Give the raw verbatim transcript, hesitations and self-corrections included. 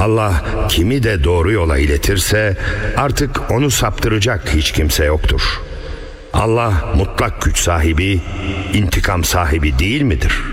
Allah kimi de doğru yola iletirse artık onu saptıracak hiç kimse yoktur. Allah mutlak güç sahibi, intikam sahibi değil midir?